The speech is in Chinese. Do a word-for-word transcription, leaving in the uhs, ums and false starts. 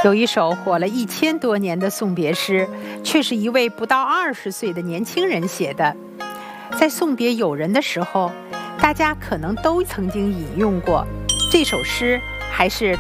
有一首火了一千多年的送别诗，却是一位不到二十岁的年轻人写的。在送别友人的时候，大家可能都曾经引用过这首诗，还是